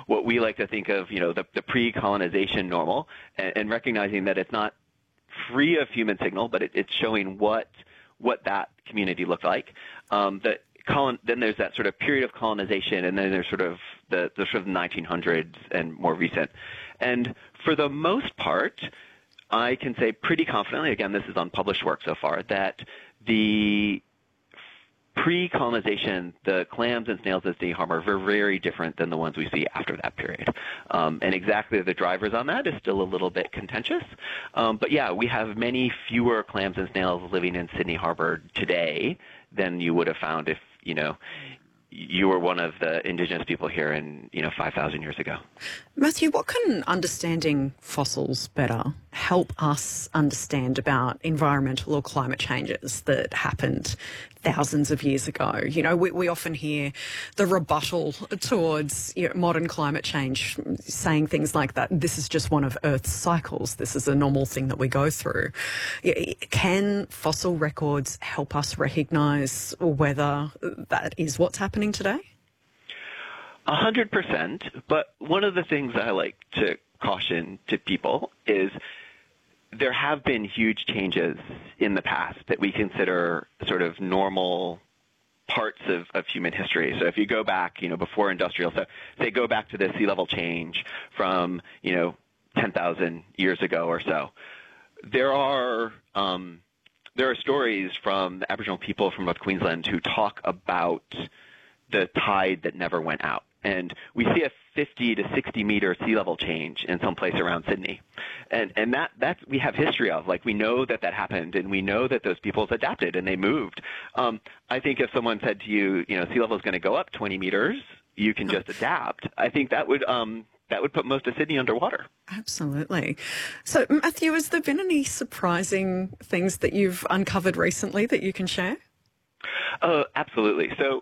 what we like to think of, the pre-colonization normal, and recognizing that it's not free of human signal, but it's showing what that community looked like. Then there's that sort of period of colonization, and then there's sort of the sort of 1900s and more recent. And for the most part, I can say pretty confidently, again, this is unpublished work so far, that the pre-colonization, the clams and snails in Sydney Harbor were very different than the ones we see after that period. And exactly the drivers on that is still a little bit contentious. But yeah, we have many fewer clams and snails living in Sydney Harbor today than you would have found if, you were one of the indigenous people here in, 5,000 years ago. Matthew, what can understanding fossils better help us understand about environmental or climate changes that happened thousands of years ago? We often hear the rebuttal towards modern climate change, saying things like that, this is just one of Earth's cycles, this is a normal thing that we go through. Can fossil records help us recognise whether that is what's happening today? 100%, but one of the things I like to caution to people is there have been huge changes in the past that we consider sort of normal parts of human history. So if you go back, before industrial, so say go back to the sea level change from, 10,000 years ago or so, there are stories from the Aboriginal people from North Queensland who talk about the tide that never went out. And we see a 50 to 60 meter sea level change in some place around Sydney. And that we have history of. Like, we know that happened, and we know that those peoples adapted and they moved. I think if someone said to you, sea level is going to go up 20 meters, you can just adapt. I think that would put most of Sydney underwater. Absolutely. So, Matthew, has there been any surprising things that you've uncovered recently that you can share? Oh, absolutely. So,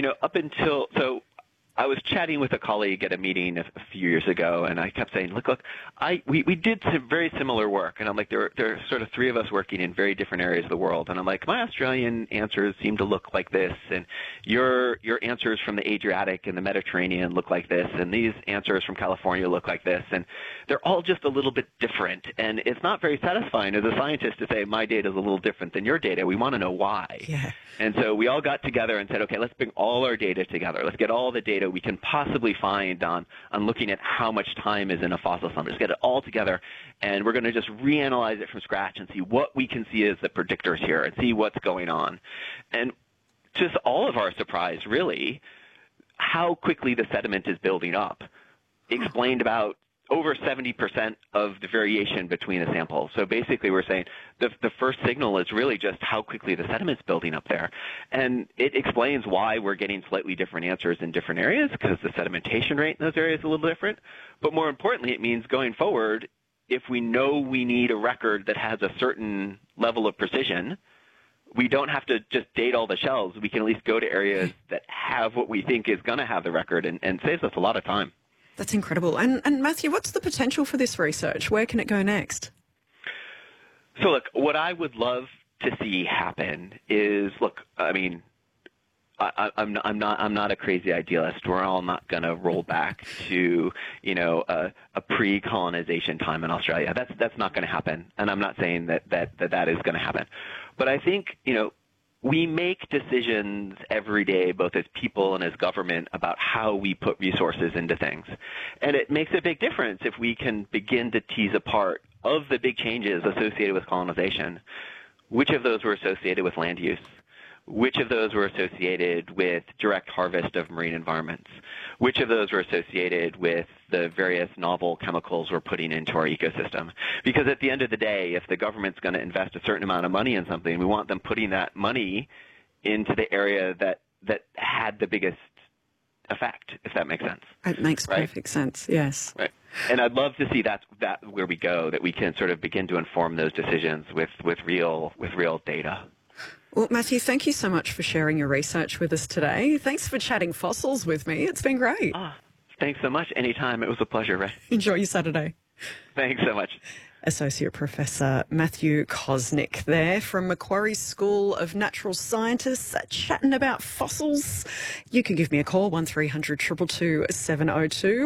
I was chatting with a colleague at a meeting a few years ago, and I kept saying, look, we did some very similar work. And I'm like, there are sort of three of us working in very different areas of the world. And I'm like, my Australian answers seem to look like this, and your answers from the Adriatic and the Mediterranean look like this, and these answers from California look like this. And they're all just a little bit different. And it's not very satisfying as a scientist to say my data is a little different than your data. We want to know why. Yeah. And so we all got together and said, okay, let's bring all our data together. Let's get all the data we can possibly find on looking at how much time is in a fossil sample. Just get it all together, and we're going to just reanalyze it from scratch and see what we can see as the predictors here and see what's going on. And just all of our surprise, really, how quickly the sediment is building up. Explained about over 70% of the variation between the samples. So basically we're saying the first signal is really just how quickly the sediment's building up there. And it explains why we're getting slightly different answers in different areas, because the sedimentation rate in those areas is a little different. But more importantly, it means going forward, if we know we need a record that has a certain level of precision, we don't have to just date all the shelves. We can at least go to areas that have what we think is going to have the record, and saves us a lot of time. That's incredible. And Matthew, what's the potential for this research? Where can it go next? So look, what I would love to see happen is, I'm not a crazy idealist. We're all not going to roll back to, a pre-colonization time in Australia. That's not going to happen. And I'm not saying that is going to happen. But I think, we make decisions every day, both as people and as government, about how we put resources into things. And it makes a big difference if we can begin to tease apart of the big changes associated with colonization, which of those were associated with land use, which of those were associated with direct harvest of marine environments, which of those were associated with the various novel chemicals we're putting into our ecosystem. Because at the end of the day, if the government's going to invest a certain amount of money in something, we want them putting that money into the area that had the biggest effect, if that makes sense. It makes perfect sense, yes. Right. And I'd love to see that where we go, that we can sort of begin to inform those decisions with real data. Well, Matthew, thank you so much for sharing your research with us today. Thanks for chatting fossils with me. It's been great. Thanks so much. Anytime. It was a pleasure, Ray. Enjoy your Saturday. Thanks so much. Associate Professor Matthew Kosnik there from Macquarie School of Natural Scientists, chatting about fossils. You can give me a call, 1300 222 702.